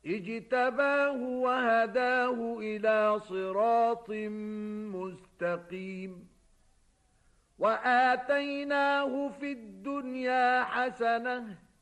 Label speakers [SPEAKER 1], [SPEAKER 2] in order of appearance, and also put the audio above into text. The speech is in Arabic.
[SPEAKER 1] اجتباه وهداه إلى صراط مستقيم وآتيناه في الدنيا حسنة